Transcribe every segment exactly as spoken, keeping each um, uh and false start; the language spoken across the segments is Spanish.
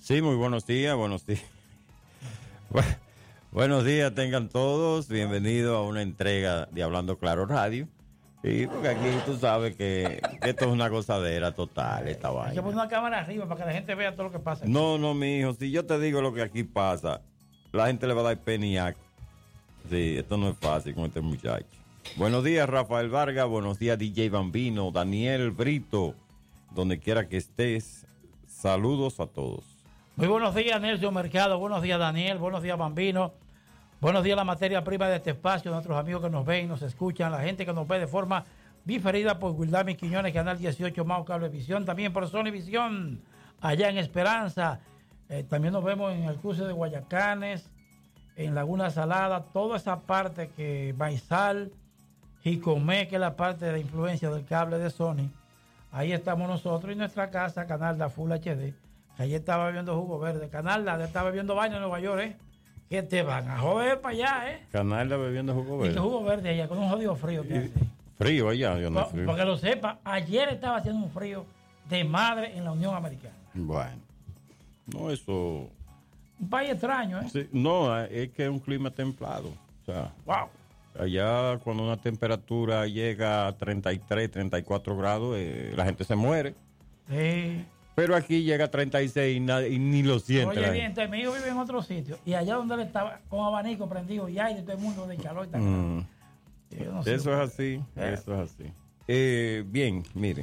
Sí, muy buenos días, buenos días. Bueno, buenos días tengan todos, bienvenidos a una entrega de Hablando Claro Radio. Sí, porque aquí tú sabes que, que esto es una gozadera total, esta vaina. Hay que poner una cámara arriba para que la gente vea todo lo que pasa aquí. No, no, mi hijo, si yo te digo lo que aquí pasa, la gente le va a dar peniaco. Sí, esto no es fácil con este muchacho. Buenos días, Rafael Vargas, buenos días, D J Bambino, Daniel Brito, donde quiera que estés, saludos a todos. Muy buenos días, Nelson Mercado, buenos días, Daniel, buenos días, Bambino, buenos días, la materia prima de este espacio, nuestros amigos que nos ven, nos escuchan, la gente que nos ve de forma diferida por Wildami Quiñones, Canal dieciocho, Mau Cablevisión, también por Sony Visión, allá en Esperanza, eh, también nos vemos en el cruce de Guayacanes, en Laguna Salada, toda esa parte que Maizal, Jicomé, que es la parte de la influencia del cable de Sony, ahí estamos nosotros, y nuestra casa, Canal da Full H D. Ayer estaba bebiendo jugo verde. Canalda estaba bebiendo baño en Nueva York, ¿eh? Que te van a joder para allá, ¿eh? Canalda bebiendo jugo verde. Y que jugo verde allá, con un jodido frío que hace. Frío allá, yo no Pa, frío. Para que lo sepa, ayer estaba haciendo un frío de madre en la Unión Americana. Bueno, no, eso... Un país extraño, ¿eh? Sí, no, es que es un clima templado. O sea, wow. Allá cuando una temperatura llega a treinta y tres, treinta y cuatro grados, eh, la gente se muere. Sí. Pero aquí llega a treinta y seis y, na, y ni lo siente. Oye, bien, entonces mi hijo vive en otro sitio. Y allá donde él estaba, con abanico prendido, y hay de todo el mundo de calor y tal. Mm. No sé eso es así, eh. eso es así. Eh, bien, miren.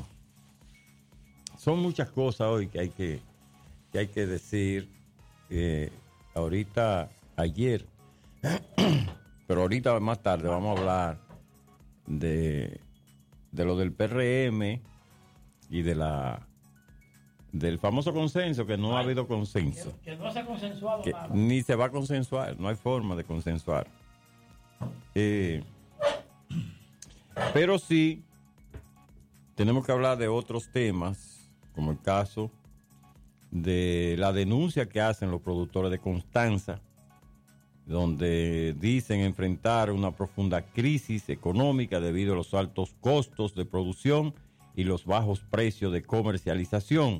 Son muchas cosas hoy que hay que, que, hay que decir. Eh, ahorita, ayer, pero ahorita más tarde vamos a hablar de, de lo del P R M y de la... del famoso consenso, que no Ay, ha habido consenso. Que, que no se ha consensuado que nada. Ni se va a consensuar, no hay forma de consensuar. Eh, pero sí, tenemos que hablar de otros temas, como el caso de la denuncia que hacen los productores de Constanza, donde dicen enfrentar una profunda crisis económica debido a los altos costos de producción y los bajos precios de comercialización.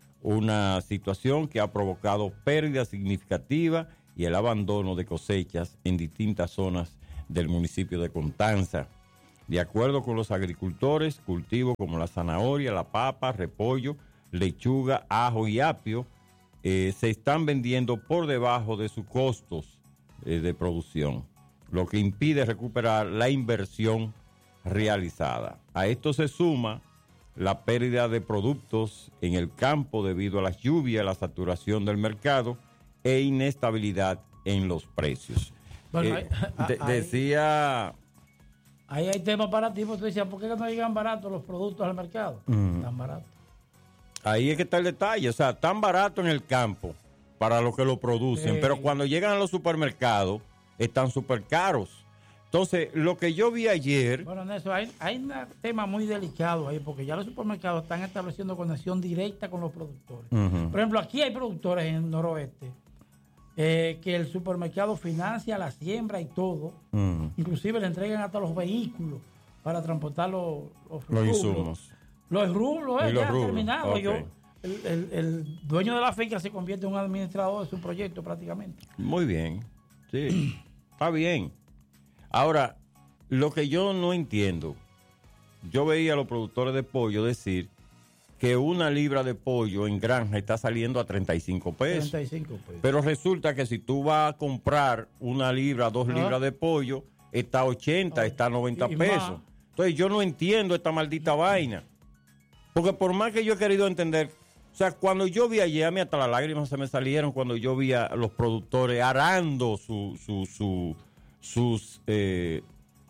Una situación que ha provocado pérdidas significativas y el abandono de cosechas en distintas zonas del municipio de Constanza. De acuerdo con los agricultores, cultivos como la zanahoria, la papa, repollo, lechuga, ajo y apio eh, se están vendiendo por debajo de sus costos eh, de producción, lo que impide recuperar la inversión realizada. A esto se suma la pérdida de productos en el campo debido a las lluvias, la saturación del mercado e inestabilidad en los precios. Bueno, eh, hay, de, hay, decía... Ahí hay temas para ti, porque tú decías, ¿por qué no llegan baratos los productos al mercado? Mm. Tan baratos. Ahí es que está el detalle, o sea, tan barato en el campo para los que lo producen, sí. Pero cuando llegan a los supermercados están súper caros. Entonces, lo que yo vi ayer... Bueno, Nelson, hay, hay un tema muy delicado ahí, porque ya los supermercados están estableciendo conexión directa con los productores. Uh-huh. Por ejemplo, aquí hay productores en el noroeste eh, que el supermercado financia la siembra y todo. Uh-huh. Inclusive le entregan hasta los vehículos para transportar los, los, los insumos. Los rublos, eh, los ya rublos. terminado. Okay. Yo, el, el, el dueño de la finca se convierte en un administrador de su proyecto prácticamente. Muy bien, sí, está bien. Ahora, lo que yo no entiendo, yo veía a los productores de pollo decir que una libra de pollo en granja está saliendo a treinta y cinco pesos. treinta y cinco pesos. Pero resulta que si tú vas a comprar una libra, dos ¿Ah? libras de pollo, está a ochenta, ah, está a noventa pesos. Más. Entonces yo no entiendo esta maldita vaina. Porque por más que yo he querido entender, o sea, cuando yo vi ayer, a mí hasta las lágrimas se me salieron cuando yo vi a los productores arando su, su, su, sus, eh,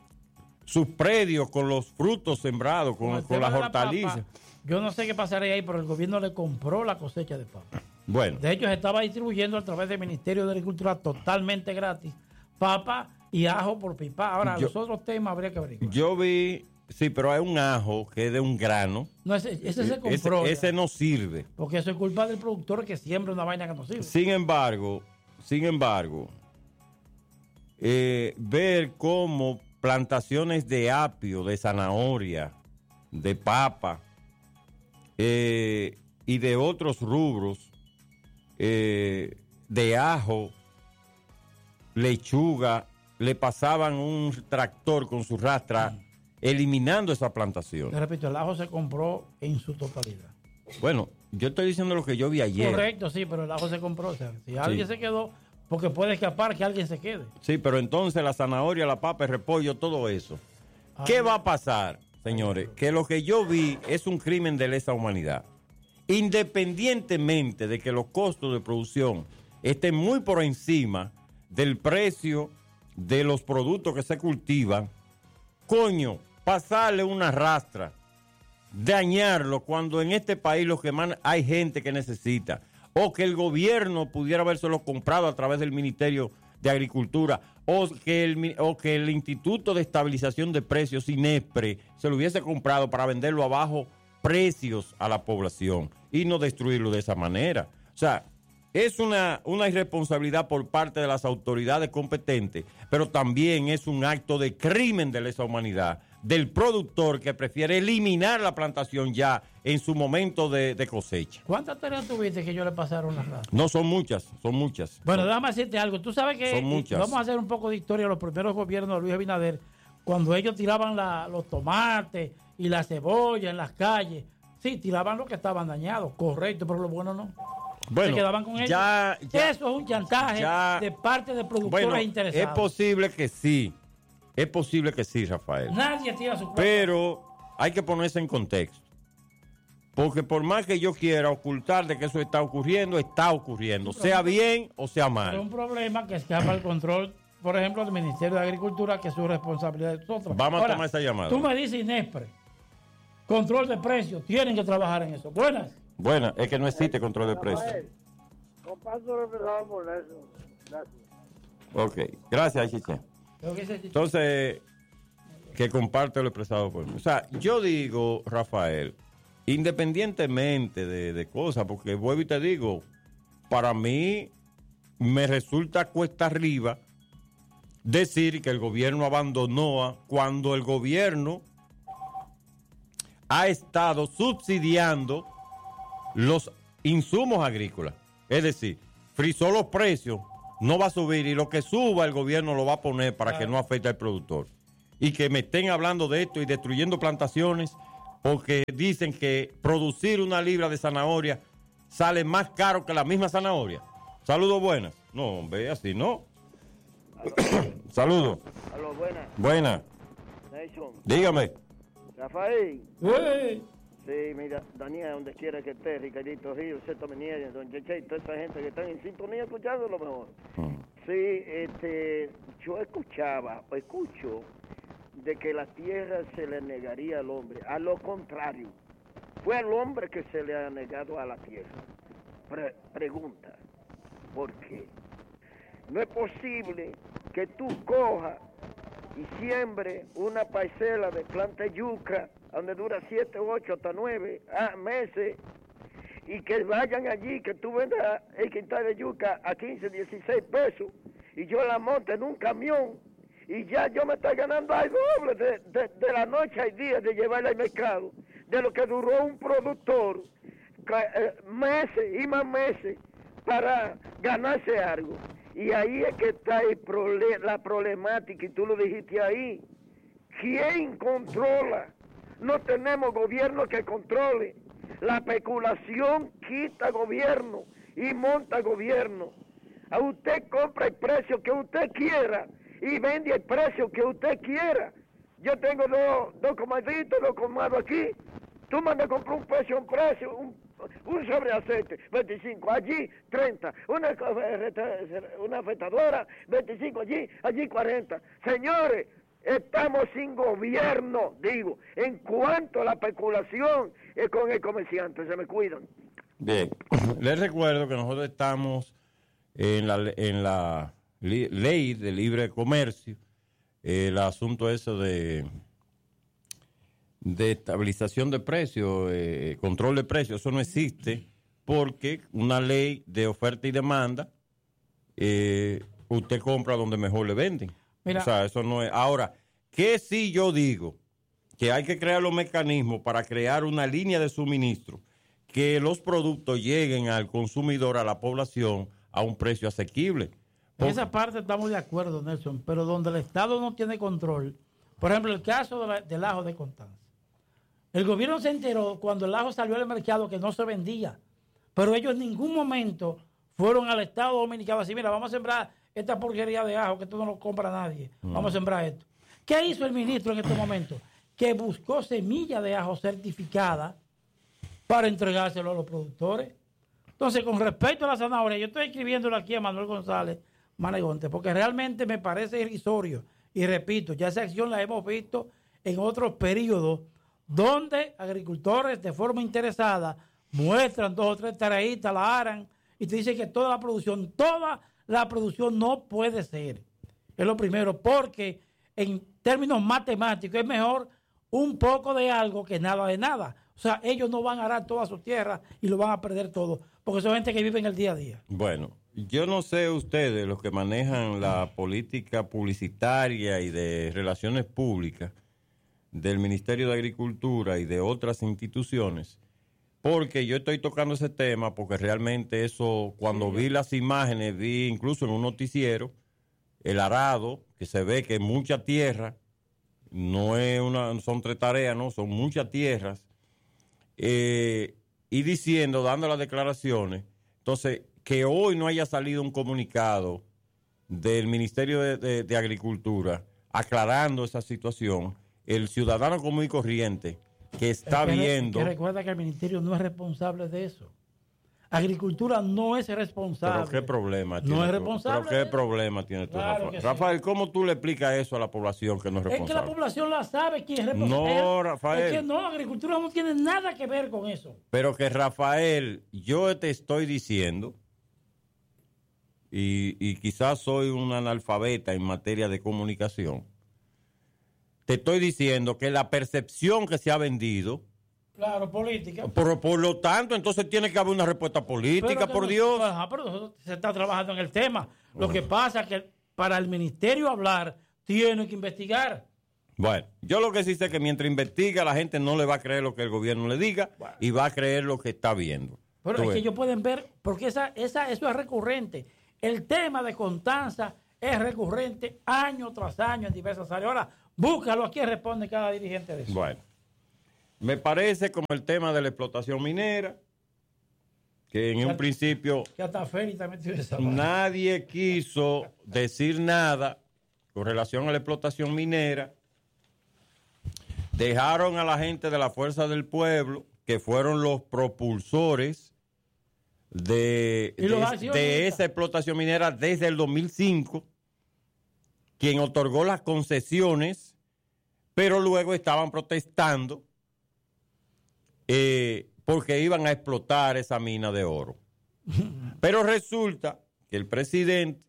sus predios con los frutos sembrados, con, con, con las hortalizas. La yo no sé qué pasaría ahí, pero el gobierno le compró la cosecha de papa. Bueno. De hecho, se estaba distribuyendo a través del Ministerio de Agricultura totalmente gratis papa y ajo por pipa. Ahora, yo, los otros temas habría que averiguar. Yo vi... Sí, pero hay un ajo que es de un grano. No, ese, ese se compró. Ese, ese no sirve. Porque eso es culpa del productor que siembra una vaina que no sirve. Sin embargo, sin embargo, eh, ver cómo plantaciones de apio, de zanahoria, de papa eh, y de otros rubros eh, de ajo, lechuga, le pasaban un tractor con su rastra, eliminando esa plantación. Te repito, el ajo se compró en su totalidad. Bueno, yo estoy diciendo lo que yo vi ayer. Correcto, sí, pero el ajo se compró. O sea, si alguien Sí. se quedó, porque puede escapar que alguien se quede. Sí, pero entonces la zanahoria, la papa, el repollo, todo eso. Ay, ¿Qué va a pasar, señores? Que lo que yo vi es un crimen de lesa humanidad. Independientemente de que los costos de producción estén muy por encima del precio de los productos que se cultivan, coño, pasarle una rastra, dañarlo cuando en este país lo que más hay gente que necesita, o que el gobierno pudiera habérselo comprado a través del Ministerio de Agricultura, o que el, o que el Instituto de Estabilización de Precios, INESPRE, se lo hubiese comprado para venderlo a bajo precios a la población y no destruirlo de esa manera. O sea, es una, una irresponsabilidad por parte de las autoridades competentes, pero también es un acto de crimen de lesa humanidad del productor que prefiere eliminar la plantación ya en su momento de, de cosecha. ¿Cuántas tareas tuviste que yo le pasaron las ratas? No, son muchas, son muchas. Bueno, son, déjame decirte algo. Tú sabes que son muchas. Vamos a hacer un poco de historia de los primeros gobiernos de Luis Abinader, cuando ellos tiraban la, los tomates y la cebolla en las calles. Sí, tiraban lo que estaban dañados, correcto, pero lo bueno no. Bueno, se quedaban con ellos. Ya, ya, Eso es un chantaje ya, de parte de productores bueno, interesados. es posible que sí, es posible que sí, Rafael. Nadie tira su propia. Pero hay que ponerse en contexto. Porque por más que yo quiera ocultar de que eso está ocurriendo, está ocurriendo, sea bien o sea mal. Es un problema que escapa al control, por ejemplo, del Ministerio de Agricultura, que es su responsabilidad de nosotros. Vamos Ahora, a tomar esa llamada. Tú me dices INESPRE, control de precios, tienen que trabajar en eso. Buenas. Bueno, es que no existe control de precios. Comparto lo que por eso. Gracias. Ok, gracias, Chiche. Entonces, que comparte lo expresado por mí. O sea, yo digo, Rafael, independientemente de, de cosas, porque vuelvo y te digo, para mí me resulta cuesta arriba decir que el gobierno abandonó a, cuando el gobierno ha estado subsidiando los insumos agrícolas. Es decir, frizó los precios, no va a subir y lo que suba el gobierno lo va a poner para que no afecte al productor. Y que me estén hablando de esto y destruyendo plantaciones porque dicen que producir una libra de zanahoria sale más caro que la misma zanahoria. Saludos, buenas. No, hombre, así no. Saludos. Aló, buenas. Buenas. Nelson. Dígame. Rafael. Uy. Sí, mira, Daniel, donde quiera que esté, Ricardito Río, Ceto Menier, Don Cheche y toda esa gente que están en sintonía escuchando lo mejor. Mm. Sí, este, yo escuchaba, o escucho, de que la tierra se le negaría al hombre. A lo contrario, fue al hombre que se le ha negado a la tierra. Pre- pregunta, ¿por qué? No es posible que tú cojas y siembre una parcela de planta de yuca, donde dura siete, ocho, hasta nueve ah, meses, y que vayan allí, que tú vendas el quintal de yuca a quince, dieciséis pesos, y yo la monte en un camión, y ya yo me estoy ganando al doble de, de, de la noche al día de llevarla al mercado, de lo que duró un productor, eh, meses y más meses, para ganarse algo. Y ahí es que está el prole- la problemática, y tú lo dijiste ahí. ¿Quién controla? No tenemos gobierno que controle. La especulación quita gobierno y monta gobierno. A usted compra el precio que usted quiera y vende el precio que usted quiera. Yo tengo dos, dos comaditos, dos comados aquí. Tú mandas a comprar un precio, un precio, un, un sobre aceite, veinticinco, allí treinta, una, una afeitadora, veinticinco allí, allí cuarenta. Señores, estamos sin gobierno, digo, en cuanto a la especulación eh, con el comerciante, se me cuidan. Bien, les recuerdo que nosotros estamos en la, en la li, ley de libre comercio, eh, el asunto eso de, de estabilización de precios, eh, control de precios, eso no existe porque una ley de oferta y demanda, eh, usted compra donde mejor le venden. Mira, o sea, eso no es. Ahora, ¿qué si yo digo que hay que crear los mecanismos para crear una línea de suministro que los productos lleguen al consumidor, a la población, a un precio asequible. En esa parte estamos de acuerdo, Nelson, pero donde el Estado no tiene control, por ejemplo, el caso de la, del ajo de Constanza. El gobierno se enteró cuando el ajo salió al mercado que no se vendía, pero ellos en ningún momento fueron al Estado Dominicano a decir, mira, vamos a sembrar esta porquería de ajo que esto no lo compra nadie, vamos a sembrar esto. ¿Qué hizo el ministro en este momento? Que buscó semilla de ajo certificada para entregárselo a los productores. Entonces, con respecto a la zanahoria, yo estoy escribiéndolo aquí a Manuel González Manegonte, porque realmente me parece irrisorio. Y repito, ya esa acción la hemos visto en otros periodos donde agricultores de forma interesada muestran dos o tres tareitas, la harán y te dicen que toda la producción, toda la producción no puede ser. Es lo primero, porque en términos matemáticos es mejor un poco de algo que nada de nada. O sea, ellos no van a arar toda su tierra y lo van a perder todo, porque son gente que vive en el día a día. Bueno, yo no sé ustedes, los que manejan la política publicitaria y de relaciones públicas del Ministerio de Agricultura y de otras instituciones, porque yo estoy tocando ese tema porque realmente eso, cuando sí. vi las imágenes, vi incluso en un noticiero, el arado, que se ve que es mucha tierra, no es una, son tres tareas, no, son muchas tierras, eh, y diciendo, dando las declaraciones. Entonces, que hoy no haya salido un comunicado del Ministerio de, de, de Agricultura aclarando esa situación, el ciudadano común y corriente que está es que, viendo... Que recuerda que el Ministerio no es responsable de eso. Agricultura no es responsable. ¿Pero qué problema tiene? No es responsable. ¿Pero qué problema tiene tú, Claro Rafael? sí. Rafael, ¿cómo tú le explicas eso a la población que no es responsable? Es que la población la sabe quién es responsable. No, Rafael. Es que no, agricultura no tiene nada que ver con eso. Pero que, Rafael, yo te estoy diciendo, y, y quizás soy un analfabeta en materia de comunicación, te estoy diciendo que la percepción que se ha vendido... Claro, política. Por, por lo tanto, entonces tiene que haber una respuesta política, por no, Dios. Ajá, pero nosotros se está trabajando en el tema. Lo uh-huh. que pasa es que para el ministerio hablar, tiene que investigar. Bueno, yo lo que sí sé es que mientras investiga, la gente no le va a creer lo que el gobierno le diga bueno. y va a creer lo que está viendo. Pero Tú es ves. que ellos pueden ver, porque esa, esa, eso es recurrente. El tema de Constanza es recurrente año tras año en diversas áreas. Ahora, búscalo, aquí responde cada dirigente de eso. Bueno. Me parece como el tema de la explotación minera, que en que un hasta, principio que hasta Feli también tiene esa nadie quiso decir nada con relación a la explotación minera. Dejaron a la gente de la Fuerza del Pueblo, que fueron los propulsores de, de, de esa explotación minera desde el dos mil cinco, quien otorgó las concesiones, pero luego estaban protestando Eh, porque iban a explotar esa mina de oro. Pero resulta que el presidente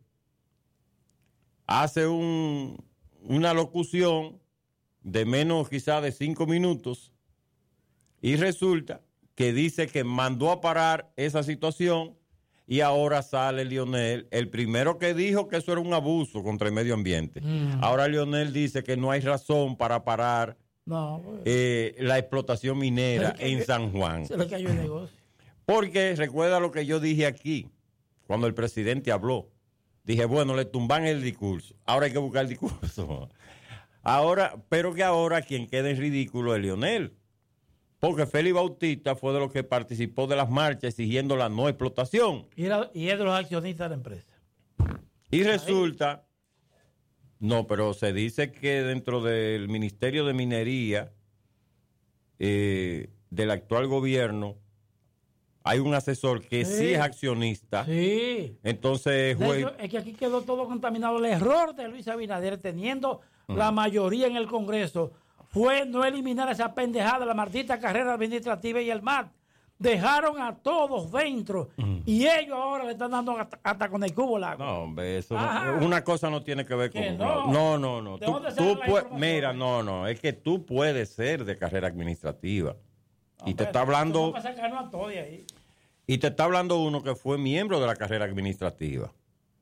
hace un, una locución de menos quizás de cinco minutos y resulta que dice que mandó a parar esa situación y ahora sale Leonel, el primero que dijo que eso era un abuso contra el medio ambiente. Mm. Ahora Leonel dice que no hay razón para parar No, pues. eh, la explotación minera en que, San Juan. Se le cayó el negocio. Porque recuerda lo que yo dije aquí, cuando el presidente habló. Dije, bueno, le tumban el discurso. Ahora hay que buscar el discurso. Ahora, pero que ahora quien queda en ridículo es Leonel. Porque Félix Bautista fue de los que participó de las marchas exigiendo la no explotación. Y, era, y es de los accionistas de la empresa. Y resulta... No, pero se dice que dentro del Ministerio de Minería eh, del actual gobierno hay un asesor que sí, sí es accionista. Sí. Entonces, de hecho, es que aquí quedó todo contaminado. El error de Luis Abinader, teniendo uh-huh. la mayoría en el Congreso, fue no eliminar esa pendejada, la maldita carrera administrativa y el M A T. Dejaron a todos dentro uh-huh. y ellos ahora le están dando hasta, hasta con el cubo el agua. No, hombre, eso no, una cosa no tiene que ver con... No, no, no. no. ¿De tú, dónde tú puedes, mira, no, no, es que tú puedes ser de carrera administrativa. No, y te está hablando... Vamos a sacarnos a todos de ahí. Y te está hablando uno que fue miembro de la carrera administrativa.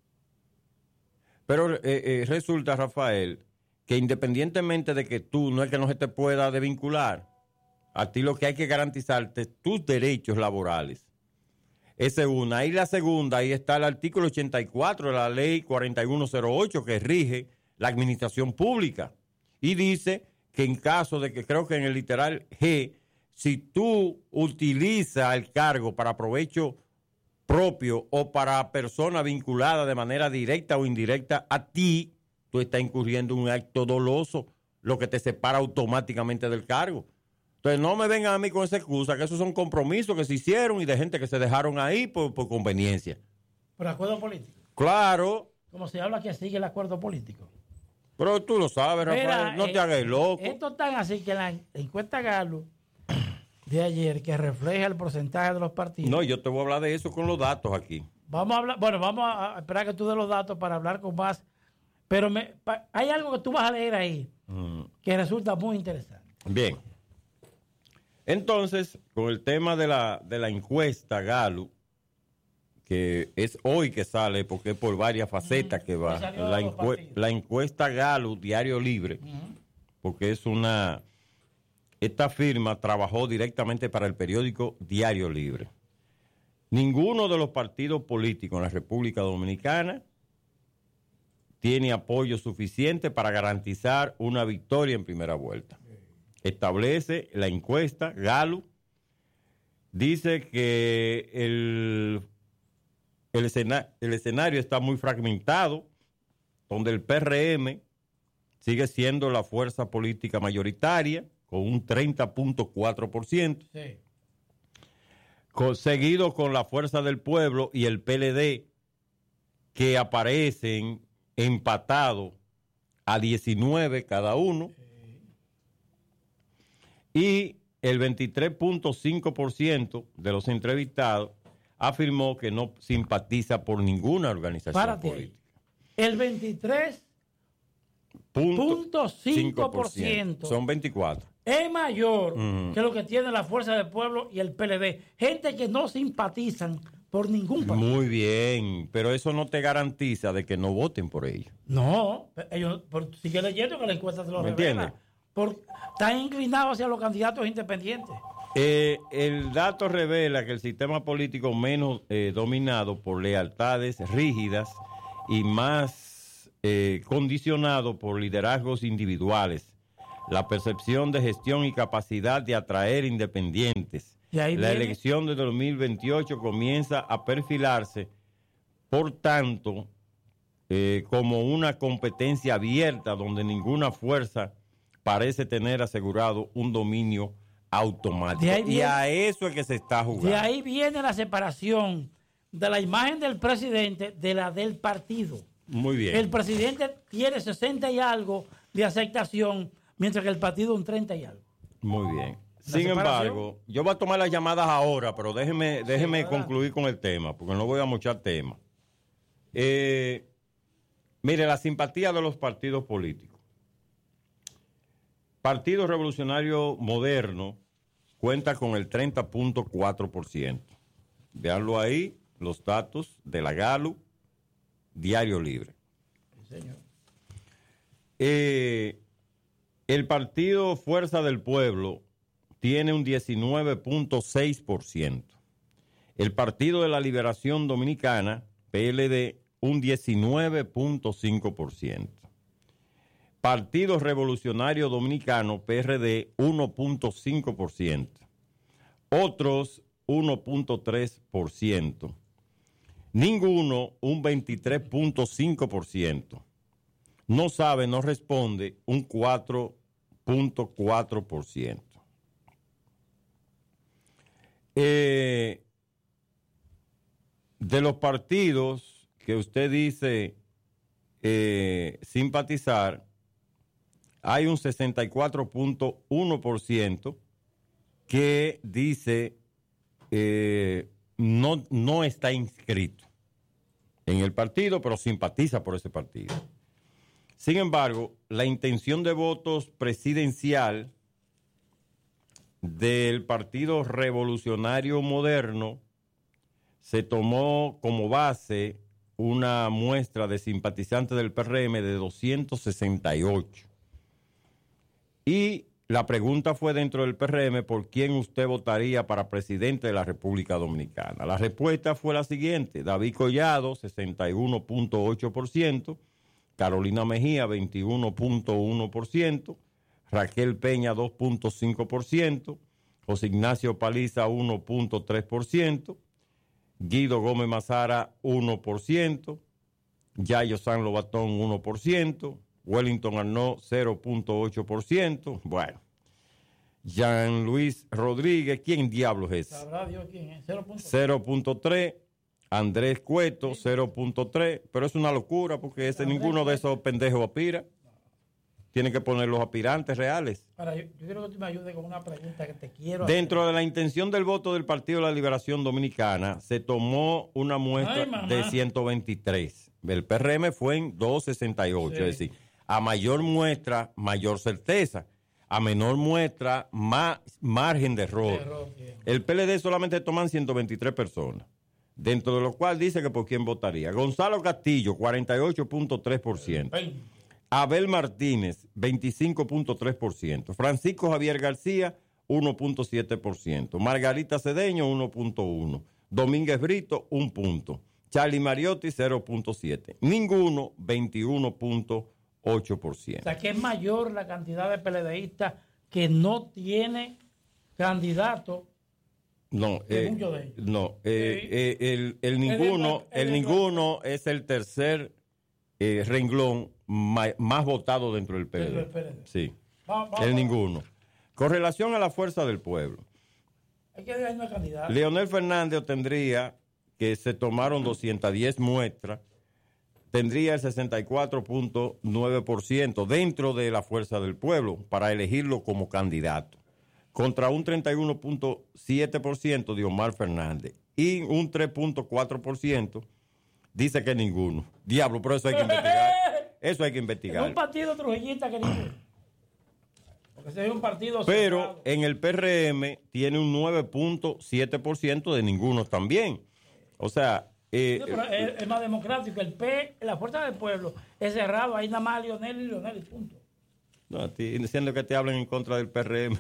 Pero eh, eh, resulta, Rafael, que independientemente de que tú no es que no se te pueda desvincular, A ti lo que hay que garantizarte tus derechos laborales. Esa es una. Y la segunda, ahí está el artículo ochenta y cuatro de la ley cuarenta y uno cero ocho que rige la administración pública. Y dice que en caso de que, creo que en el literal G, si tú utilizas el cargo para provecho propio o para persona vinculada de manera directa o indirecta a ti, tú estás incurriendo en un acto doloso, lo que te separa automáticamente del cargo. Entonces no me vengan a mí con esa excusa, que esos son compromisos que se hicieron y de gente que se dejaron ahí por, por conveniencia. ¿Por acuerdo político? Claro. Como se habla que sigue el acuerdo político. Pero tú lo sabes, Rafael, Mira, no eh, te hagas loco. Esto es tan así que la encuesta Galo de ayer, que refleja el porcentaje de los partidos. No, yo te voy a hablar de eso con los datos aquí. Vamos a hablar, bueno, vamos a esperar que tú des los datos para hablar con más. Pero me, pa, hay algo que tú vas a leer ahí mm. que resulta muy interesante. Bien. Entonces, con el tema de la, de la encuesta Galo, que es hoy que sale, porque es por varias facetas mm, que va, la, encue la encuesta Galo, Diario Libre, mm. porque es una, esta firma trabajó directamente para el periódico Diario Libre. Ninguno de los partidos políticos en la República Dominicana tiene apoyo suficiente para garantizar una victoria en primera vuelta. Establece la encuesta Galo, dice que el, el, escena, el escenario está muy fragmentado, donde el P R M sigue siendo la fuerza política mayoritaria, con un treinta punto cuatro por ciento, sí. con, seguido con la Fuerza del Pueblo y el P L D, que aparecen empatados a diecinueve cada uno, y el veintitrés punto cinco por ciento de los entrevistados afirmó que no simpatiza por ninguna organización Párate política. Ahí. El veintitrés punto cinco por ciento son veinticuatro. Es mayor uh-huh. que lo que tiene la Fuerza del Pueblo y el P L D. Gente que no simpatizan por ningún partido. Muy bien, pero eso no te garantiza de que no voten por ellos. No, ellos por, sigue leyendo que la encuesta se lo ¿Me revela. entiendes? Por, están inclinados hacia los candidatos independientes. Eh, el dato revela que el sistema político menos eh, dominado por lealtades rígidas y más eh, condicionado por liderazgos individuales, la percepción de gestión y capacidad de atraer independientes. La viene? elección de dos mil veintiocho comienza a perfilarse, por tanto, eh, como una competencia abierta donde ninguna fuerza parece tener asegurado un dominio automático. Viene, y a eso es que se está jugando. De ahí viene la separación de la imagen del presidente de la del partido. Muy bien. El presidente tiene sesenta y algo de aceptación, mientras que el partido un treinta y algo. Muy bien. Sin embargo, yo voy a tomar las llamadas ahora, pero déjeme, déjeme sí, concluir con el tema, porque no voy a mochar tema. Eh, mire, la simpatía de los partidos políticos. Partido Revolucionario Moderno cuenta con el treinta punto cuatro por ciento. Veanlo ahí, los datos de la Galo, Diario Libre. Sí, señor. Eh, el Partido Fuerza del Pueblo tiene un diecinueve punto seis por ciento. El Partido de la Liberación Dominicana, P L D, un diecinueve punto cinco por ciento. Partido Revolucionario Dominicano, P R D, uno punto cinco por ciento. Otros, uno punto tres por ciento. Ninguno, un veintitrés punto cinco por ciento. No sabe, no responde, un cuatro punto cuatro por ciento. Eh, de los partidos que usted dice eh, simpatizar, hay un sesenta y cuatro punto uno por ciento que dice eh, no, no está inscrito en el partido, pero simpatiza por ese partido. Sin embargo, la intención de votos presidencial del Partido Revolucionario Moderno se tomó como base una muestra de simpatizantes del P R M de doscientos sesenta y ocho. Y la pregunta fue dentro del P R M, ¿por quién usted votaría para presidente de la República Dominicana? La respuesta fue la siguiente: David Collado, sesenta y uno punto ocho por ciento, Carolina Mejía, veintiuno punto uno por ciento, Raquel Peña, dos punto cinco por ciento, José Ignacio Paliza, uno punto tres por ciento, Guido Gómez Mazara, uno por ciento, Yayo San Lobatón, uno por ciento, Wellington Arnaud, cero punto ocho por ciento. Bueno, Jean Luis Rodríguez, ¿quién diablos es? Sabrá Dios quién es. cero punto tres. Andrés Cueto, cero punto tres. Pero es una locura porque ese, ninguno de esos pendejos aspira. Tienen que poner los aspirantes reales. Ahora, yo, yo quiero que tú me ayudes con una pregunta que te quiero Dentro hacer. de la intención del voto del Partido de la Liberación Dominicana, se tomó una muestra Ay, de ciento veintitrés. El P R M fue en doscientos sesenta y ocho. Sí. Es decir, a mayor muestra, mayor certeza. A menor muestra, más margen de error. De error el P L D solamente toman ciento veintitrés personas. Dentro de lo cual dice que por quién votaría. Gonzalo Castillo, cuarenta y ocho punto tres por ciento. Abel Martínez, veinticinco punto tres por ciento. Francisco Javier García, uno punto siete por ciento. Margarita Cedeño, uno punto uno. Domínguez Brito, un punto. Charlie Mariotti, cero punto siete. Ninguno, veintiuno punto ocho por ciento. O sea, que es mayor la cantidad de PLDistas que no tiene candidato. No, eh, muchos de ellos. No, eh, sí. eh, el, el ninguno, el, el, el ninguno es el tercer eh, renglón más, más votado dentro del P L D. El P L D. Sí, va, va, el va. ninguno. Con relación a la fuerza del pueblo, hay que darle una candidata. Leonel Fernández tendría, que se tomaron doscientas diez muestras, tendría el sesenta y cuatro punto nueve por ciento dentro de la fuerza del pueblo para elegirlo como candidato, contra un treinta y uno punto siete por ciento de Omar Fernández y un tres punto cuatro por ciento dice que ninguno. Diablo, pero eso hay que investigar. Eso hay que investigar. Es un partido trujillista que ninguno. Porque ese es un partido Pero cerrado. En el P R M tiene un nueve punto siete por ciento de ninguno también. O sea... Eh, sí, pero es, es más democrático. El P, la fuerza del pueblo, es cerrado. Ahí nada más Lionel y Lionel y punto. No, a ti, diciendo que te hablen en contra del P R M...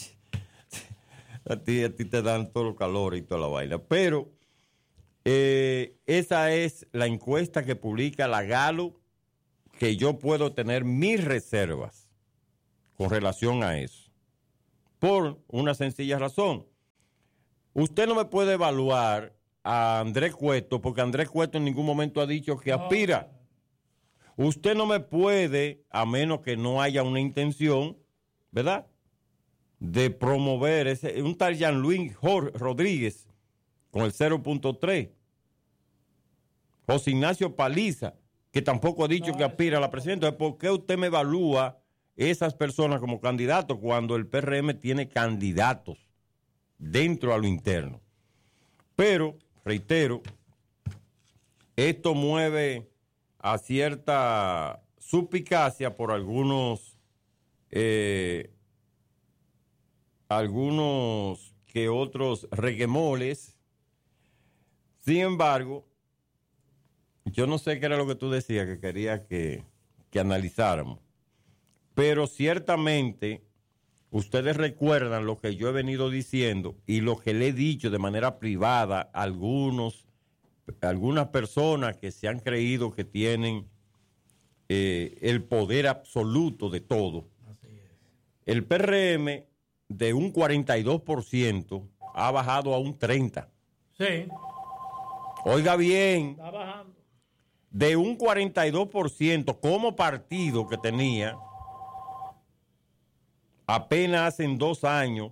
A ti, a ti te dan todo el calor y toda la vaina. Pero eh, esa es la encuesta que publica la Galo, que yo puedo tener mis reservas con relación a eso. Por una sencilla razón. Usted no me puede evaluar a Andrés Cueto, porque Andrés Cueto en ningún momento ha dicho que aspira. Usted no me puede, a menos que no haya una intención, ¿verdad?, de promover ese, un tal Jean Luis Rodríguez con el cero punto tres. José Ignacio Paliza, que tampoco ha dicho no, que aspira a la presidencia. ¿Por qué usted me evalúa esas personas como candidatos cuando el P R M tiene candidatos dentro a lo interno? Pero, reitero, esto mueve a cierta suspicacia por algunos eh, algunos que otros reguemoles. Sin embargo, yo no sé qué era lo que tú decías que quería que, que analizáramos, pero ciertamente ustedes recuerdan lo que yo he venido diciendo y lo que le he dicho de manera privada a algunos, algunas personas que se han creído que tienen eh, el poder absoluto de todo. Así es. El P R M de un cuarenta y dos por ciento ha bajado a un treinta por ciento. Sí. Oiga bien. Está bajando. De un cuarenta y dos por ciento como partido que tenía apenas hace dos años,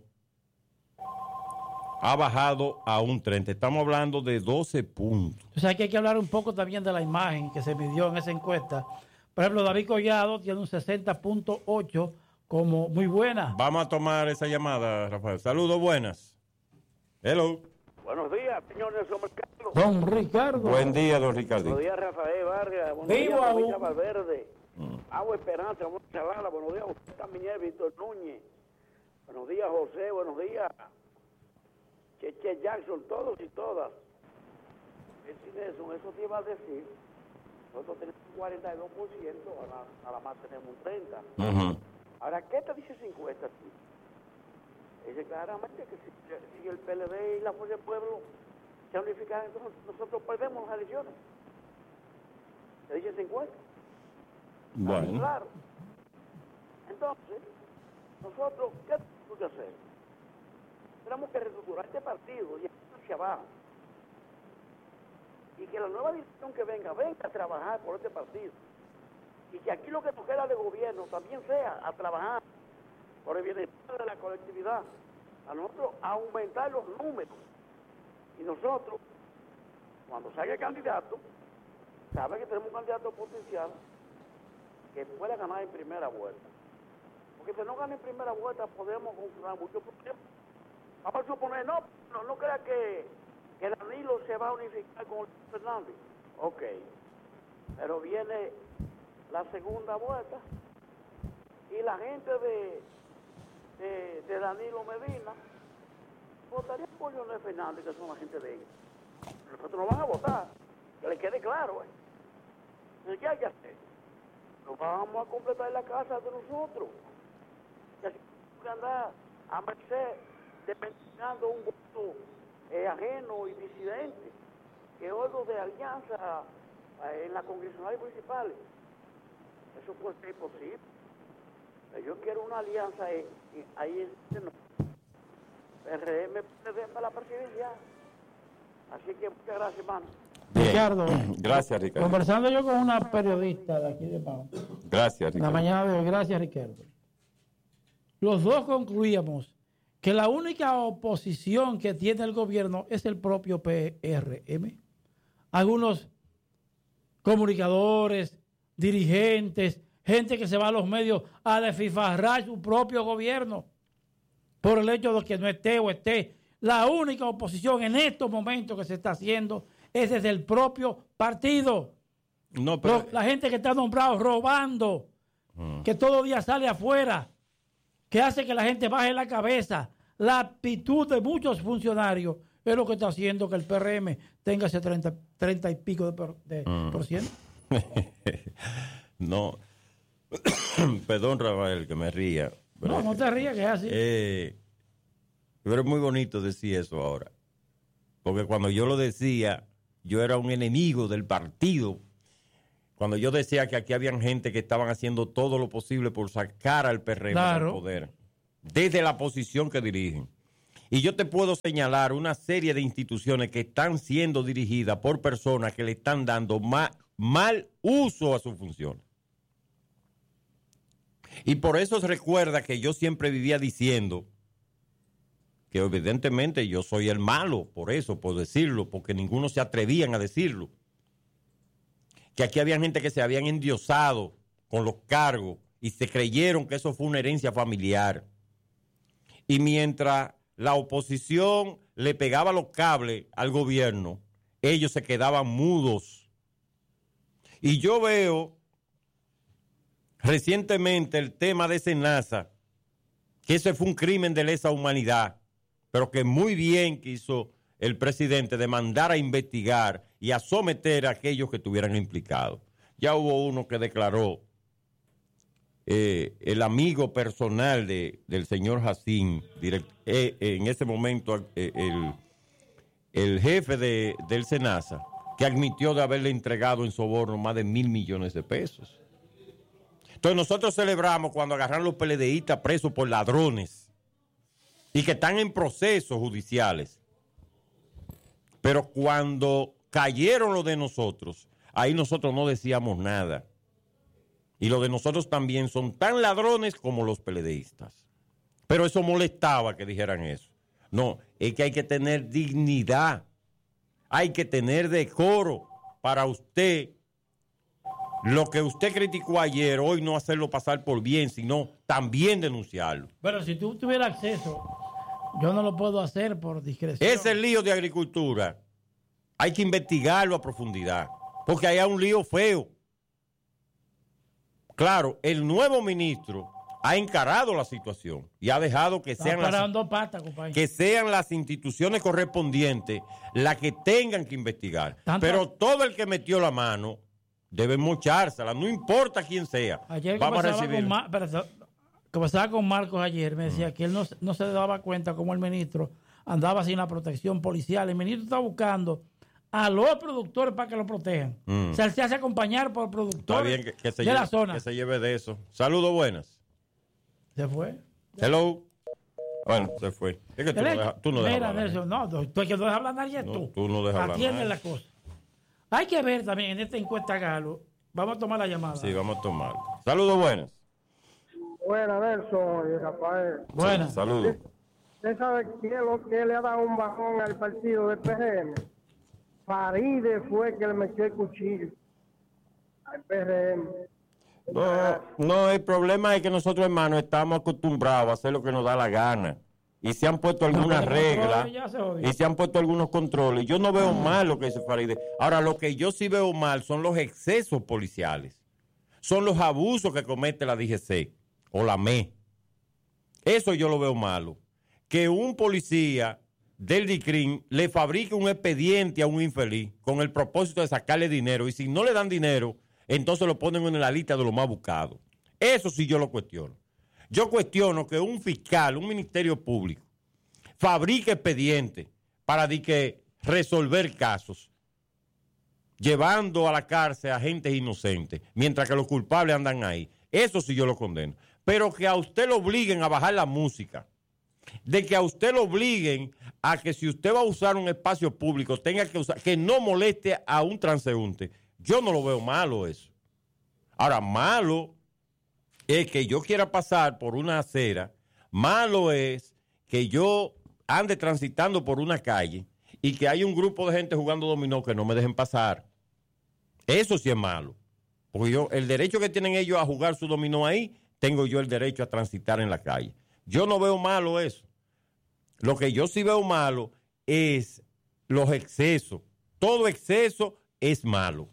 ha bajado a un treinta. Estamos hablando de doce puntos. O sea que hay que hablar un poco también de la imagen que se midió en esa encuesta. Por ejemplo, David Collado tiene un sesenta punto ocho como muy buena. Vamos a tomar esa llamada, Rafael. Saludos, buenas. Hello. Buenos días, señor Nelson Mercado. Don Ricardo. Buen día, don Ricardo. Buenos días, Rafael Vargas. Buenos Vivo días, aún. Villa Valverde. Mm. Agua Esperanza, buenos Chavala. Buenos días, José Víctor Núñez. Buenos días, José. Buenos días, Cheche Jackson, todos y todas. Eso, eso te iba a decir. Nosotros tenemos un cuarenta y dos por ciento, ahora, ahora más tenemos un treinta por ciento. Uh-huh. Ahora, ¿qué te dice esa encuesta? Dice claramente que si, si el P L D y la Fuerza del Pueblo se unifican, entonces nosotros perdemos las elecciones. ¿Te dice esa encuesta? Bueno. Claro. Entonces, nosotros, ¿qué tenemos que hacer? Tenemos que reestructurar este partido y hacia abajo. Y que la nueva dirección que venga, venga a trabajar por este partido. Y que aquí lo que nos queda de gobierno también sea a trabajar por el bienestar de la colectividad. A nosotros aumentar los números. Y nosotros, cuando salga el candidato, sabe que tenemos un candidato potencial que pueda ganar en primera vuelta. Porque si no gana en primera vuelta podemos encontrar muchos problemas. Vamos a suponer, no, no, no crea que, que Danilo se va a unificar con Fernández. Ok, pero viene la segunda vuelta y la gente de, de, de Danilo Medina votaría por Leonel Fernández, que son la gente de ellos. Nosotros no van a votar, que le quede claro. ¿eh? Entonces, ¿qué hay que hacer? Nos vamos a completar la casa de nosotros. Y así que andar a merced dependiendo un voto eh, ajeno y disidente, que otro de alianza eh, en las congresionales principales. Eso puede ser imposible. Yo quiero una alianza eh, ahí en no. R M P D para la presidencia. Así que muchas gracias, hermano. Bien. Ricardo, Gracias, Ricardo. conversando yo con una periodista de aquí de Pau, Gracias, la Ricardo. mañana de hoy, gracias Ricardo. Los dos concluíamos que la única oposición que tiene el gobierno es el propio P R M. Algunos comunicadores, dirigentes, gente que se va a los medios a desfifarrar su propio gobierno por el hecho de que no esté o esté. La única oposición en estos momentos que se está haciendo es desde el propio partido. No, pero... Lo- la gente que está nombrado robando, Mm. que todo día sale afuera, que hace que la gente baje la cabeza. La actitud de muchos funcionarios es lo que está haciendo que el P R M tenga ese treinta, treinta y pico de, por, de Mm. por ciento. No. Perdón, Rafael, que me ría. Pero, No, no te rías, que es así. eh, pero es muy bonito decir eso ahora. Porque cuando yo lo decía, yo era un enemigo del partido. Cuando yo decía que aquí habían gente que estaban haciendo todo lo posible por sacar al P R M Claro. del poder, desde la posición que dirigen. Y yo te puedo señalar una serie de instituciones que están siendo dirigidas por personas que le están dando ma- mal uso a sus funciones. Y por eso se recuerda que yo siempre vivía diciendo que evidentemente yo soy el malo, por eso, por decirlo, porque ninguno se atrevían a decirlo. Que aquí había gente que se habían endiosado con los cargos y se creyeron que eso fue una herencia familiar. Y mientras la oposición le pegaba los cables al gobierno, ellos se quedaban mudos. Y yo veo recientemente el tema de Senasa, que ese fue un crimen de lesa humanidad, pero que muy bien quiso el presidente de mandar a investigar y a someter a aquellos que estuvieran implicados. Ya hubo uno que declaró, eh, el amigo personal de, del señor Jacín, direct, eh, en ese momento eh, el, el jefe de, del Senasa, que admitió de haberle entregado en soborno más de mil millones de pesos. Entonces nosotros celebramos cuando agarran los PLDistas presos por ladrones y que están en procesos judiciales. Pero cuando cayeron los de nosotros, ahí nosotros no decíamos nada. Y los de nosotros también son tan ladrones como los PLDistas. Pero eso molestaba que dijeran eso. No, es que hay que tener dignidad. Hay que tener decoro para usted. Lo que usted criticó ayer, hoy no hacerlo pasar por bien, sino también denunciarlo. Pero si tú tuvieras acceso, yo no lo puedo hacer por discreción. Ese lío de agricultura hay que investigarlo a profundidad, porque hay un lío feo. Claro, el nuevo ministro ha encarado la situación y ha dejado que sean, las, patas, que sean las instituciones correspondientes las que tengan que investigar. Tanto, pero todo el que metió la mano debe mochársela, no importa quién sea. Ayer vamos a recibir. Con, Ma, pero, conversaba con Marcos ayer, me decía mm. que él no, no se daba cuenta cómo el ministro andaba sin la protección policial. El ministro está buscando a los productores para que lo protejan. Mm. O sea, él se hace acompañar por productores bien, que, que se de lleve, la zona. Que se lleve de eso. Saludos, buenas. ¿Se fue? Hello. Bueno, se fue. Es que tú no dejas, tú no dejas Mira, hablar. Nelson, no, tú, tú es que no dejas hablar a nadie, no, tú. Tú no dejas hablar. Atiende la cosa. Hay que ver también en esta encuesta, Galo. Vamos a tomar la llamada. Sí, vamos a tomar. Saludos, buenas. Buenas, Nelson y Rafael. Buenas. Sí, saludos. ¿Usted sabe qué es lo que le ha dado un bajón al partido del P R M? Faride fue que le metió el cuchillo al P R M. No, no, el problema es que nosotros, hermanos, estamos acostumbrados a hacer lo que nos da la gana. Y se han puesto algunas no, reglas se y se han puesto algunos controles. Yo no veo mal lo que dice Faride. Ahora, lo que yo sí veo mal son los excesos policiales. Son los abusos que comete la D G C o la M E. Eso yo lo veo malo. Que un policía del D I C R I M le fabrique un expediente a un infeliz con el propósito de sacarle dinero. Y si no le dan dinero, entonces lo ponen en la lista de los más buscados. Eso sí yo lo cuestiono. Yo cuestiono que un fiscal, un ministerio público, fabrique expedientes para de que resolver casos, llevando a la cárcel a gente inocentes, mientras que los culpables andan ahí. Eso sí yo lo condeno. Pero que a usted lo obliguen a bajar la música, de que a usted lo obliguen a que si usted va a usar un espacio público, tenga que usar, que no moleste a un transeúnte, yo no lo veo malo eso. Ahora, malo es que yo quiera pasar por una acera, malo es que yo ande transitando por una calle y que haya un grupo de gente jugando dominó que no me dejen pasar. Eso sí es malo. Porque yo, el derecho que tienen ellos a jugar su dominó ahí, tengo yo el derecho a transitar en la calle. Yo no veo malo eso. Lo que yo sí veo malo es los excesos. Todo exceso es malo.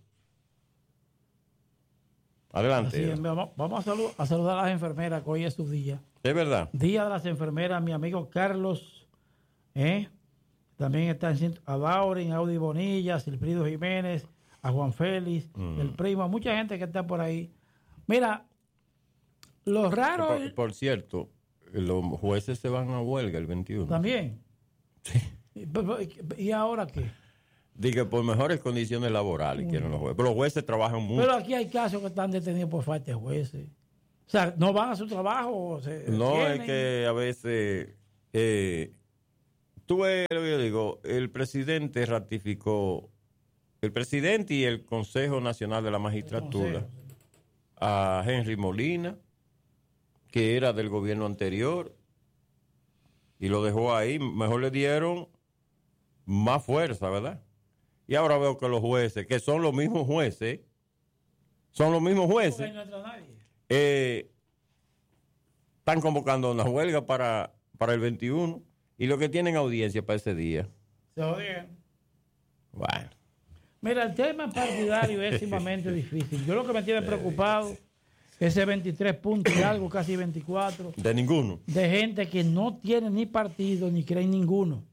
Adelante. Es, vamos vamos a, salud, a saludar a las enfermeras, que hoy es su día. Es verdad. Día de las enfermeras, mi amigo Carlos, ¿eh? También está en a Lauren, a Audi Bonilla, a Silfrido Jiménez, a Juan Félix, mm. el primo, a mucha gente que está por ahí. Mira, lo raro... Por, es, por cierto, los jueces se van a huelga el veintiuno. ¿También? Sí. ¿Y, y ahora qué? Diga, por mejores condiciones laborales quieren los jueces. Pero los jueces trabajan mucho. Pero aquí hay casos que están detenidos por falta de jueces. O sea, ¿no van a su trabajo? O se no, tienen? Es que a veces... Eh, tú ves lo que yo digo, el presidente ratificó, el presidente y el Consejo Nacional de la Magistratura, Consejo, sí. a Henry Molina, que era del gobierno anterior, y lo dejó ahí. Mejor le dieron más fuerza, ¿verdad? Y ahora veo que los jueces, que son los mismos jueces, son los mismos jueces, eh, están convocando una huelga para, para el veintiuno y lo que tienen audiencia para ese día. Se odian. Bueno. Mira, el tema partidario es sumamente difícil. Yo lo que me tiene preocupado es ese veintitrés puntos y algo, casi veinticuatro. De ninguno. De gente que no tiene ni partido ni cree en ninguno.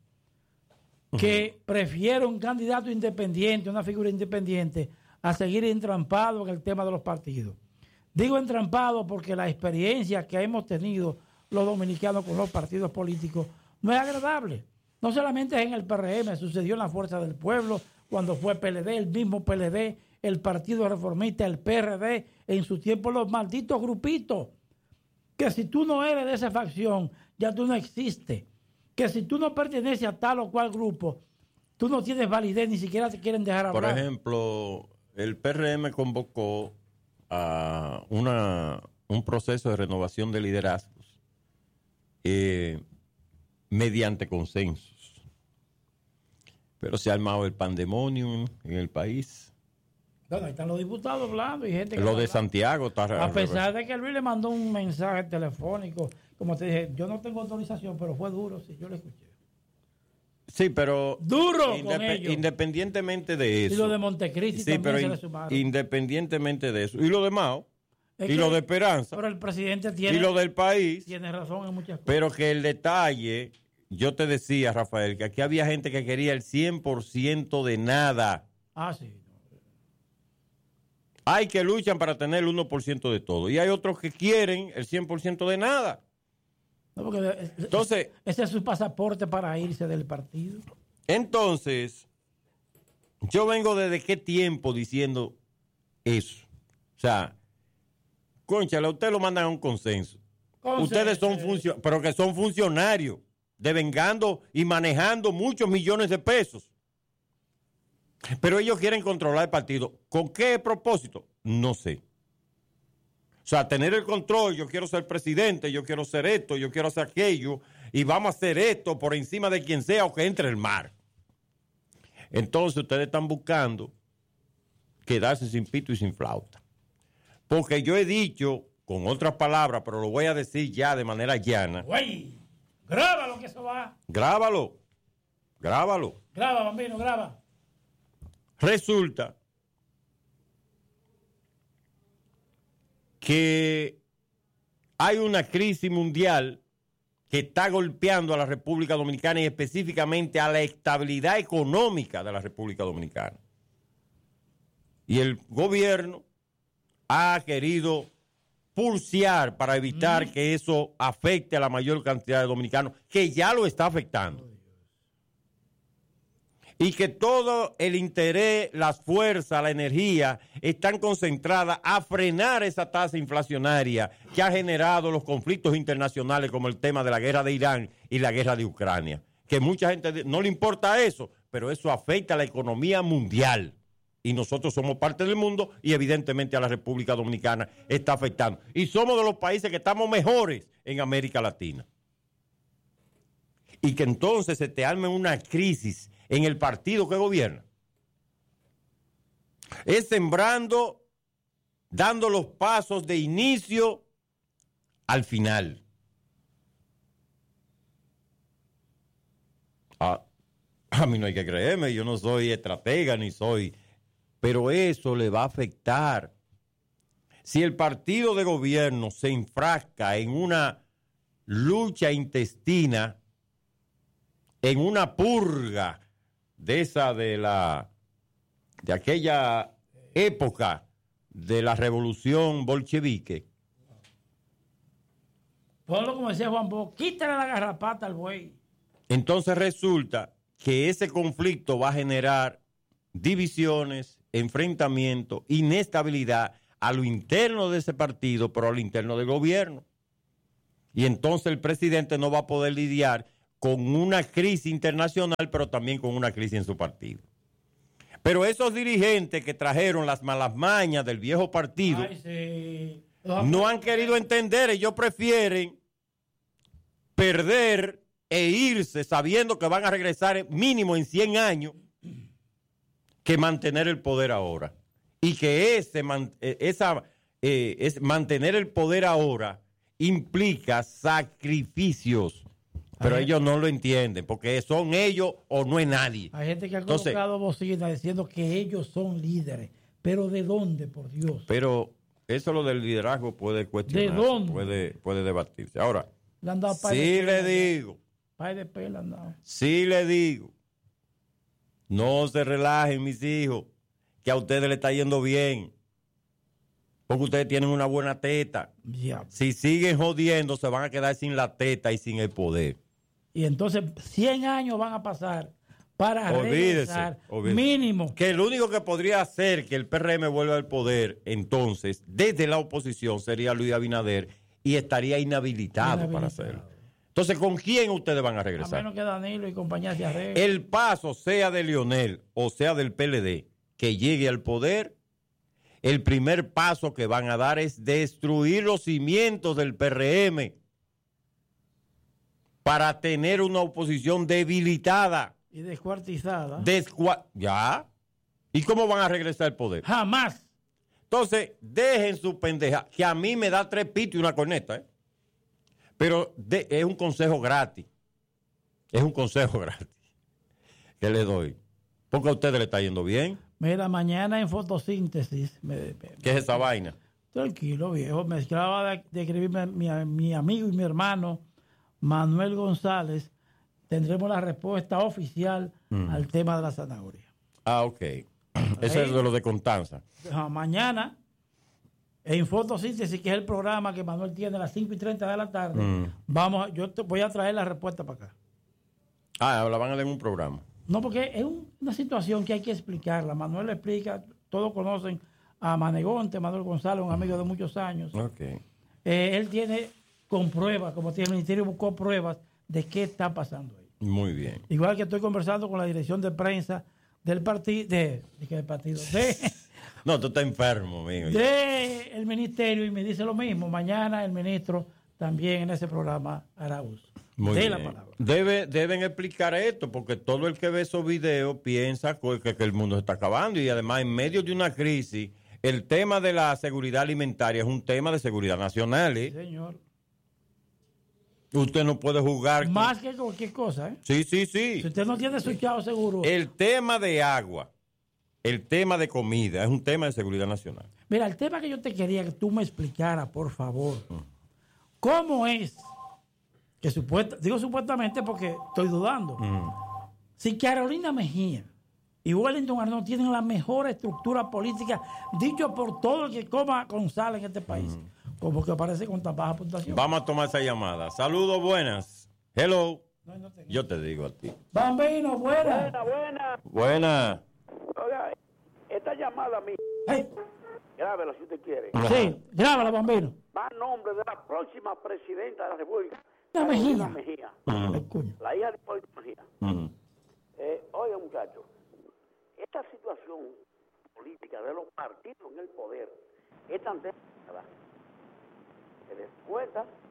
Que uh-huh. prefiere un candidato independiente, una figura independiente, a seguir entrampado en el tema de los partidos. Digo entrampado porque la experiencia que hemos tenido los dominicanos con los partidos políticos no es agradable. No solamente es en el P R M, sucedió en la Fuerza del Pueblo, cuando fue P L D, el mismo P L D, el Partido Reformista, el P R D, en su tiempo los malditos grupitos. Que si tú no eres de esa facción, ya tú no existes. Que si tú no perteneces a tal o cual grupo, tú no tienes validez, ni siquiera te quieren dejar hablar. Por ejemplo, el P R M convocó a una, un proceso de renovación de liderazgos eh, mediante consensos. Pero se ha armado el pandemonium en el país. Bueno, ahí están los diputados hablando y gente que... Lo de Santiago está... A pesar de que Luis le mandó un mensaje telefónico, como te dije, yo no tengo autorización, pero fue duro, sí, yo lo escuché. Sí, pero... Duro indep- con ellos. Independientemente de eso... Y lo de Montecristi sí, también pero se in- le sumaron. Independientemente de eso. Y lo de Mao, es y que, lo de Esperanza, pero el presidente tiene... y lo del país... Tiene razón en muchas cosas. Pero que el detalle... Yo te decía, Rafael, que aquí había gente que quería el cien por ciento de nada. Ah, sí. Hay que luchan para tener el uno por ciento de todo. Y hay otros que quieren el cien por ciento de nada. No, porque Entonces, ese es su pasaporte para irse del partido. Entonces, yo vengo desde qué tiempo diciendo eso. O sea, cónchale, a usted lo mandan a un consenso. Consenso. Ustedes son funcionarios, pero que son funcionarios, devengando y manejando muchos millones de pesos. Pero ellos quieren controlar el partido. ¿Con qué propósito? No sé. O sea, tener el control, yo quiero ser presidente, yo quiero ser esto, yo quiero hacer aquello, y vamos a hacer esto por encima de quien sea o que entre el mar. Entonces ustedes están buscando quedarse sin pito y sin flauta. Porque yo he dicho, con otras palabras, pero lo voy a decir ya de manera llana. Güey, grábalo que eso va. Grábalo, grábalo. Graba, bambino, graba. Resulta que hay una crisis mundial que está golpeando a la República Dominicana y específicamente a la estabilidad económica de la República Dominicana. Y el gobierno ha querido pulsear para evitar mm. que eso afecte a la mayor cantidad de dominicanos, que ya lo está afectando. Y que todo el interés, las fuerzas, la energía están concentradas a frenar esa tasa inflacionaria que ha generado los conflictos internacionales como el tema de la guerra de Irán y la guerra de Ucrania. Que mucha gente no le importa eso, pero eso afecta a la economía mundial. Y nosotros somos parte del mundo y evidentemente a la República Dominicana está afectando. Y somos de los países que estamos mejores en América Latina. Y que entonces se te arme una crisis en el partido que gobierna. Es sembrando, dando los pasos de inicio al final. Ah, a mí no hay que creerme, yo no soy estratega ni soy, pero eso le va a afectar. Si el partido de gobierno se enfrasca en una lucha intestina, en una purga de esa de la de aquella época de la revolución bolchevique. Ponlo como decía Juan Bosch, quítale la garrapata al buey. Entonces resulta que ese conflicto va a generar divisiones, enfrentamientos, inestabilidad a lo interno de ese partido, pero a lo interno del gobierno. Y entonces el presidente no va a poder lidiar con una crisis internacional, pero también con una crisis en su partido. Pero esos dirigentes que trajeron las malas mañas del viejo partido, ay, sí, no han querido entender. Ellos prefieren perder e irse sabiendo que van a regresar mínimo en cien años que mantener el poder ahora. Y que ese esa, eh, es mantener el poder ahora implica sacrificios. Pero hay ellos gente, no lo entienden, porque son ellos o no es nadie. Hay gente que ha Entonces, colocado bocina diciendo que ellos son líderes. ¿Pero de dónde, por Dios? Pero eso lo del liderazgo puede cuestionarse. ¿De dónde? Puede, puede debatirse. Ahora, le han dado sí le digo. Pay de pela han dado. Sí le digo. No se relajen, mis hijos, que a ustedes le está yendo bien. Porque ustedes tienen una buena teta. Yeah. Si siguen jodiendo, se van a quedar sin la teta y sin el poder. Y entonces cien años van a pasar para olvídese, regresar olvídese. Mínimo. Que el único que podría hacer que el P R M vuelva al poder, entonces, desde la oposición, sería Luis Abinader y estaría inhabilitado, inhabilitado. para hacerlo. Entonces, ¿con quién ustedes van a regresar? A menos que Danilo y compañía se arreglen. El paso, sea de Leonel o sea del P L D, que llegue al poder, el primer paso que van a dar es destruir los cimientos del P R M para tener una oposición debilitada. Y descuartizada. Descua- ¿Ya? ¿Y cómo van a regresar al poder? Jamás. Entonces, dejen su pendeja, que a mí me da tres pitos y una corneta, ¿eh? Pero de, es un consejo gratis. Es un consejo gratis que le doy. Porque a ustedes le está yendo bien. Mira, mañana en fotosíntesis. Me, me, ¿Qué es esa vaina? Tranquilo, viejo. Me acaba de, de escribirme mi, mi amigo y mi hermano, Manuel González. Tendremos la respuesta oficial mm. al tema de la zanahoria. Ah, ok. Ese es de lo de Constanza. Mañana en fotosíntesis, que es el programa que Manuel tiene a las cinco y treinta de la tarde, Mm. vamos, a- yo te voy a traer la respuesta para acá. Ah, la van a dar en un programa. No, porque es un- una situación que hay que explicarla. Manuel le explica, todos conocen a Manegonte, Manuel González, un amigo de muchos años. Ok. Eh, él tiene con pruebas, como tiene el ministerio, buscó pruebas de qué está pasando ahí. Muy bien. Igual que estoy conversando con la dirección de prensa del partido, de, de, qué partido, de, No, tú estás enfermo, amigo. de el ministerio, y me dice lo mismo. Mañana el ministro también en ese programa hará uso Muy de bien. la palabra. Debe, deben explicar esto, porque todo el que ve esos videos piensa que, que el mundo se está acabando, y además en medio de una crisis, el tema de la seguridad alimentaria es un tema de seguridad nacional. ¿eh? Señor. Usted no puede jugar. con- Más que cualquier cosa, ¿eh? Sí, sí, sí. Si usted no tiene su chavo seguro. El tema de agua, el tema de comida, es un tema de seguridad nacional. Mira, el tema que yo te quería que tú me explicaras, por favor. ¿Cómo es que supuesta, digo supuestamente porque estoy dudando, si Carolina Mejía y Wellington Arnold tienen la mejor estructura política, dicho por todo el que coma con sal en este país, como que aparece con tan baja puntuación? Vamos a tomar esa llamada. Saludos, buenas. Hello. No, no te- Yo te digo a ti. Bambino, buena. Buena, buena. Buena. Oiga, esta llamada a mí, Hey, grábela si usted quiere, sí, grábala, Bambino. va a nombre de la próxima presidenta de la República, La Carolina Mejía. Mejía, Ay, coño. la hija de Hipólito Mejía. Ujú. Eh, oiga, muchachos, esta situación política de los partidos en el poder es tan delicada que después,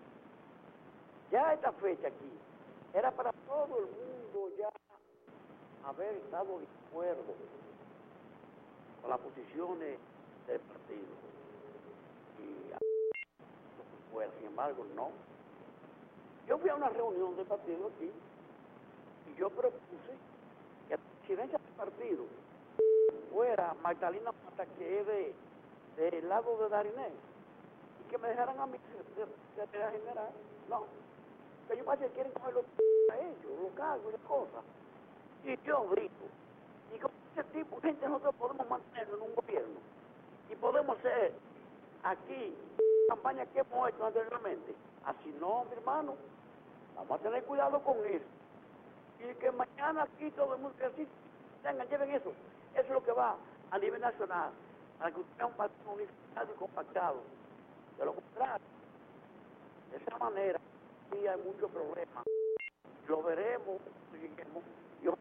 ya esta fecha aquí, era para todo el mundo ya haber estado de acuerdo con las posiciones del partido. Y pues, sin embargo, no. Yo fui a una reunión del partido aquí y yo propuse que la presidencia del partido fuera Magdalena Mata, que es de, del lado de Dariné, y que me dejaran a mí de secretaria general. No, que yo parece que quieren cogerlo a ellos, los cargos y las cosas. Y yo digo, y con ese tipo de gente nosotros podemos mantenerlo en un gobierno y podemos hacer aquí campaña que hemos hecho anteriormente. Así no, mi hermano, vamos a tener cuidado con eso. Y que mañana aquí todo el mundo que así tengan, lleven eso. Eso es lo que va a nivel nacional, para que usted tenga un partido unificado y compactado. De lo contrario, de esa manera, sí hay muchos problemas. Lo veremos, seguiremos.